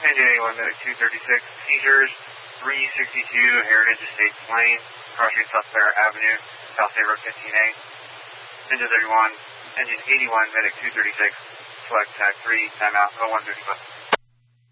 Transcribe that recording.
Engine 81, medic 236, seizures, 362 Heritage Estates Lane, crossing South Fair Avenue, South Sabre 15A. Engine 31, Engine 81, medic 236, select tag 3, timeout 0135.